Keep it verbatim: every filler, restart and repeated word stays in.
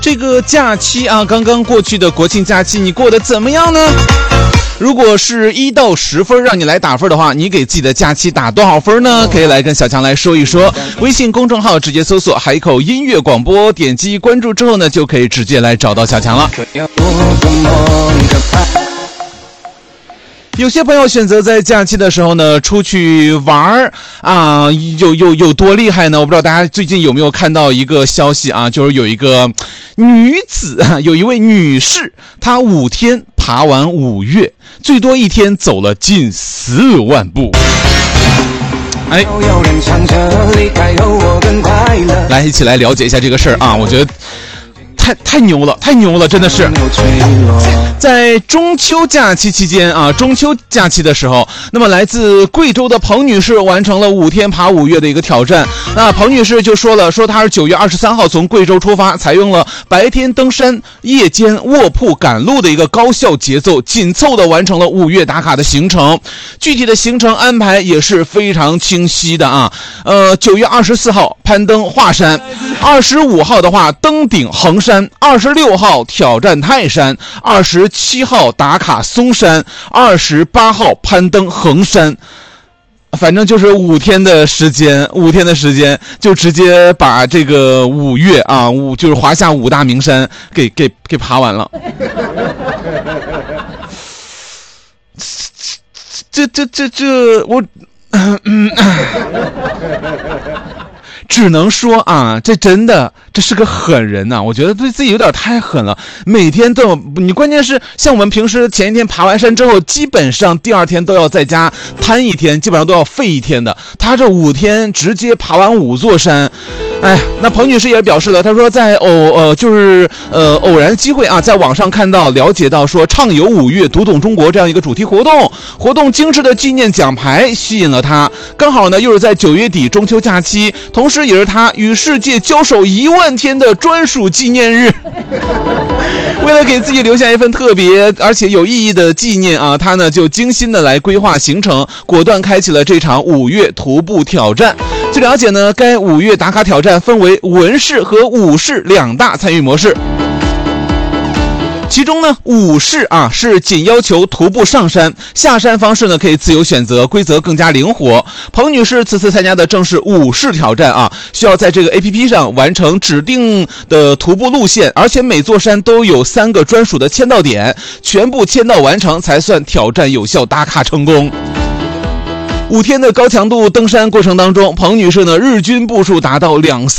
这个假期啊，刚刚过去的国庆假期，你过得怎么样呢？如果是一到十分让你来打分的话，你给自己的假期打多少分呢？可以来跟小强来说一说。微信公众号直接搜索海口音乐广播，点击关注之后呢，就可以直接来找到小强了。有些朋友选择在假期的时候呢出去玩啊，有有有多厉害呢？我不知道大家最近有没有看到一个消息啊，就是有一个女子，有一位女士，她五天爬完五岳，最多一天走了近四万步。哎，来一起来了解一下这个事儿啊！我觉得太太牛了，太牛了，真的是。在中秋假期期间啊，中秋假期的时候，那么来自贵州的彭女士完成了五天爬五岳的一个挑战。那彭女士就说了，说她是九月二十三号从贵州出发，采用了白天登山、夜间卧铺赶路的一个高效节奏，紧凑的完成了五岳打卡的行程。具体的行程安排也是非常清晰的啊。呃，九月二十四号攀登华山，二十五号的话登顶衡山，二十六号挑战泰山，二十七号打卡嵩山，二十八号攀登衡山。反正就是五天的时间，五天的时间就直接把这个五岳啊，五就是华夏五大名山给给给爬完了。这这这这我，嗯嗯。只能说啊，这真的这是个狠人呐、啊！我觉得对自己有点太狠了，每天都有你。关键是像我们平时前一天爬完山之后，基本上第二天都要在家瘫一天，基本上都要废一天的。他这五天直接爬完五座山。哎，那彭女士也表示了，她说在偶呃就是呃偶然机会啊，在网上看到了解到说畅游五岳读懂中国这样一个主题活动，活动精致的纪念奖牌吸引了她，刚好呢又是在九月底中秋假期，同时也是她与世界交手一万天的专属纪念日。为了给自己留下一份特别而且有意义的纪念啊，她呢就精心的来规划行程，果断开启了这场五岳徒步挑战。据了解呢，该五岳打卡挑战分为文式和武式两大参与模式。其中呢，武式啊是仅要求徒步上山，下山方式呢可以自由选择，规则更加灵活。彭女士此次参加的正是武式挑战啊，需要在这个 A P P 上完成指定的徒步路线，而且每座山都有三个专属的签到点，全部签到完成才算挑战有效，打卡成功。五天的高强度登山过程当中，彭女士呢日均步数达到两